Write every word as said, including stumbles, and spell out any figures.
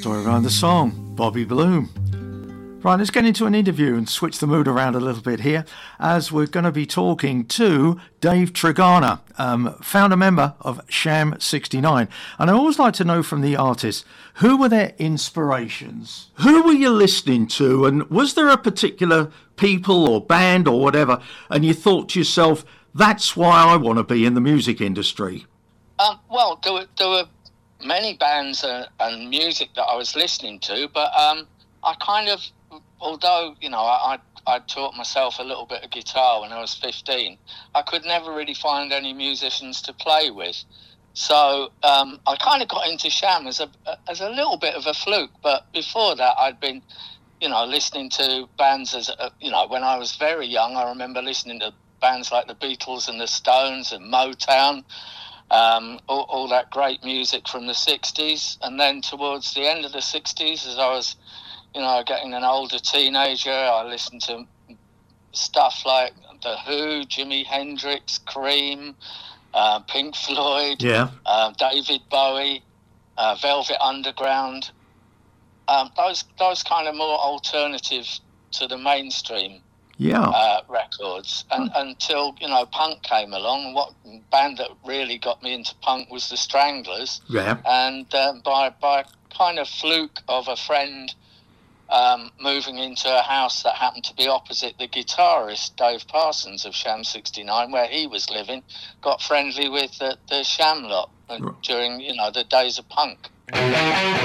Story behind the song, Bobby Bloom. Right, let's get into an interview and switch the mood around a little bit here, as we're going to be talking to Dave Tregarna, um, founder member of Sham sixty-nine. And I always like to know from the artists, who were their inspirations? Who were you listening to? And was there a particular people or band or whatever, and you thought to yourself, that's why I want to be in the music industry? Um, well, there were, there were many bands and, and music that I was listening to, but um, I kind of, although, you know, I, I, I taught myself a little bit of guitar when I was fifteen, I could never really find any musicians to play with. So um, I kind of got into Sham as a, as a little bit of a fluke, but before that I'd been, you know, listening to bands as, a, you know, when I was very young, I remember listening to bands like the Beatles and the Stones and Motown, um, all, all that great music from the sixties. And then towards the end of the sixties, as I was, you know, getting an older teenager, I listened to stuff like The Who, Jimi Hendrix, Cream, uh, Pink Floyd, yeah. uh, David Bowie, uh, Velvet Underground. Um, those those kind of more alternative to the mainstream yeah. uh, records. And oh. Until, you know, punk came along. What band that really got me into punk was the Stranglers. Yeah. And uh, by by kind of fluke of a friend Um, moving into a house that happened to be opposite the guitarist Dave Parsons of Sham sixty-nine, where he was living, got friendly with the, the Sham lot during, you know, the days of punk.